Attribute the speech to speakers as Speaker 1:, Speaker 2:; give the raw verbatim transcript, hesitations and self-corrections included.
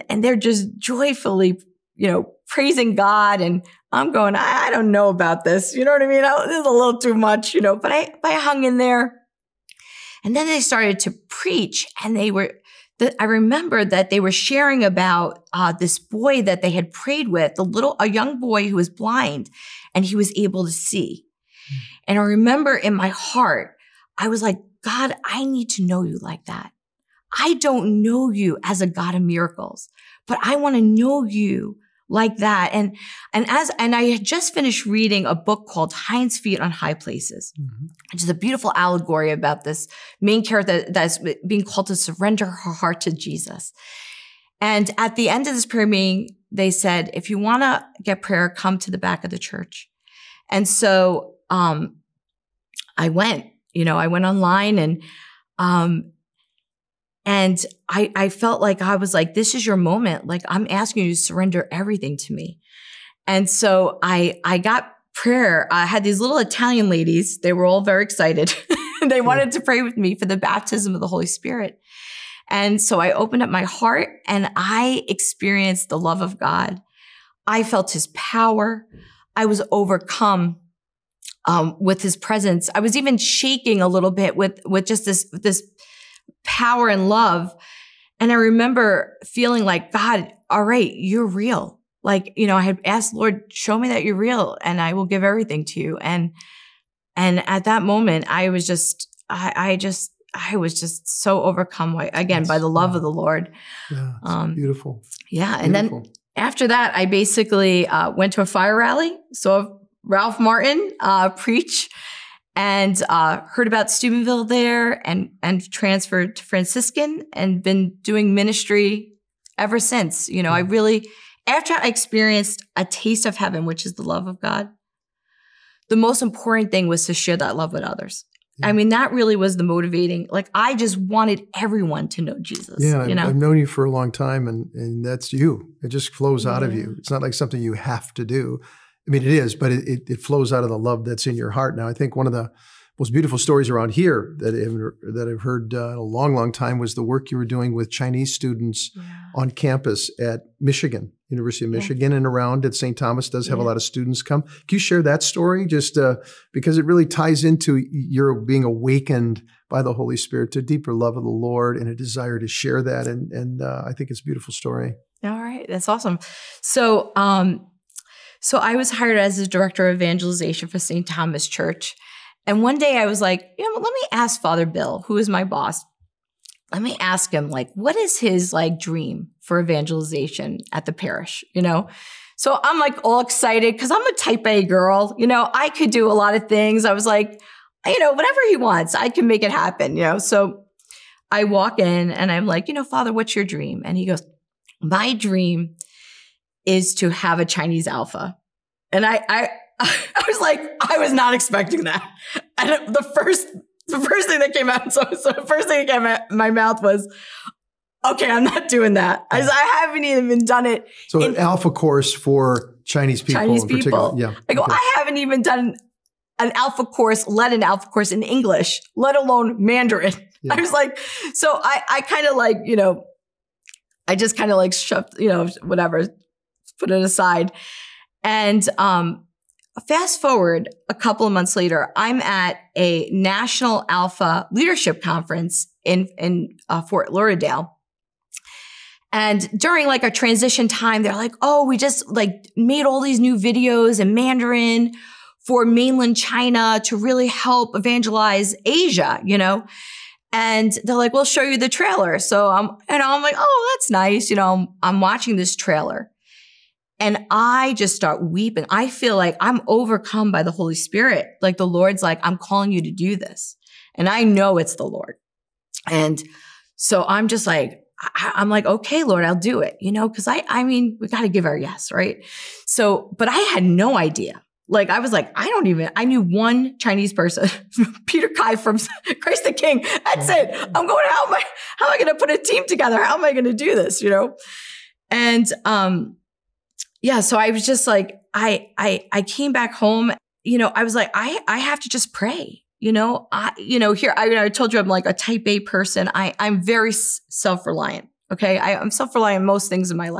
Speaker 1: and they're just joyfully, you know, praising God. And I'm going, I, I don't know about this. You know what I mean? I, this is a little too much, you know, but I, but I hung in there. And then they started to preach, and they were, the, I remember that they were sharing about uh, this boy that they had prayed with, the little, a young boy who was blind, and he was able to see. Mm. And I remember in my heart, I was like, God, I need to know you like that. I don't know you as a God of miracles, but I want to know you like that. And, and as, and I had just finished reading a book called Hinds Feet on High Places, mm-hmm. which is a beautiful allegory about this main character that, that's being called to surrender her heart to Jesus. And at the end of this prayer meeting, they said, if you want to get prayer, come to the back of the church. And so, um, I went, you know, I went online and, um, And I, I felt like I was like, this is your moment. Like, I'm asking you to surrender everything to me. And so I, I got prayer. I had these little Italian ladies. They were all very excited. They wanted to pray with me for the baptism of the Holy Spirit. And so I opened up my heart and I experienced the love of God. I felt his power. I was overcome um, with his presence. I was even shaking a little bit with, with just this, this, power and love. And I remember feeling like, God, all right, you're real. Like, you know, I had asked, Lord, show me that you're real and I will give everything to you. And, and at that moment, I was just, I, I just, I was just so overcome by, again, That's, by the love yeah. of the Lord.
Speaker 2: Yeah.
Speaker 1: Um,
Speaker 2: beautiful.
Speaker 1: Yeah. And beautiful. Then after that, I basically uh, went to a fire rally. So Ralph Martin uh, preach. And uh, heard about Steubenville there and, and transferred to Franciscan and been doing ministry ever since. You know, I really, after I experienced a taste of heaven, which is the love of God, the most important thing was to share that love with others. Yeah. I mean, that really was the motivating, like I just wanted everyone to know Jesus.
Speaker 2: Yeah,
Speaker 1: you know?
Speaker 2: I've known you for a long time and, and that's you. It just flows out yeah. of you. It's not like something you have to do. I mean, it is, but it, it, it flows out of the love that's in your heart. Now, I think one of the most beautiful stories around here that I've, that I've heard uh, in a long, long time was the work you were doing with Chinese students yeah. on campus at Michigan, University of Michigan, yeah. and around at Saint Thomas does have yeah. a lot of students come. Can you share that story? Just uh, because it really ties into your being awakened by the Holy Spirit to a deeper love of the Lord and a desire to share that. And, and uh, I think it's a beautiful story.
Speaker 1: All right. That's awesome. So, um, So I was hired as the director of evangelization for Saint Thomas Church. And one day I was like, you know, let me ask Father Bill, who is my boss. Let me ask him, like, what is his like dream for evangelization at the parish, you know? So I'm like all excited because I'm a type A girl. You know, I could do a lot of things. I was like, you know, whatever he wants, I can make it happen, you know? So I walk in and I'm like, you know, Father, what's your dream? And he goes, my dream is to have a Chinese alpha. And I, I, I was like, I was not expecting that. And the first, the first thing that came out, so, so the first thing that came out of my mouth was, okay, I'm not doing that. I, I haven't even done it.
Speaker 2: So in, an alpha course for Chinese people
Speaker 1: Chinese
Speaker 2: in
Speaker 1: people.
Speaker 2: particular. Yeah.
Speaker 1: I go,
Speaker 2: okay.
Speaker 1: I haven't even done an alpha course, led an alpha course in English, let alone Mandarin. Yeah. I was like, so I, I kind of like, you know, I just kind of like shoved, you know, whatever, put it aside. And um, fast forward a couple of months later, I'm at a National Alpha Leadership Conference in, in uh, Fort Lauderdale. And during like a transition time, they're like, oh, we just like made all these new videos in Mandarin for mainland China to really help evangelize Asia, you know? And they're like, we'll show you the trailer. So I'm, you know, I'm like, oh, that's nice. You know, I'm, I'm watching this trailer and I just start weeping. I feel like I'm overcome by the Holy Spirit. Like the Lord's like, I'm calling you to do this. And I know it's the Lord. And so I'm just like, I, I'm like, okay, Lord, I'll do it. You know, cause I, I mean, we got to give our yes. Right. So, but I had no idea. Like, I was like, I don't even, I knew one Chinese person, Peter Kai from Christ the King. That's it. I'm going, how am I, how am I going to put a team together? How am I going to do this? You know? And, um, yeah, so I was just like, I, I, I came back home, you know, I was like, I, I have to just pray, you know, I, you know, here, I, I told you I'm like a type A person. I, I'm very self-reliant. Okay. I, I'm self-reliant in most things in my life.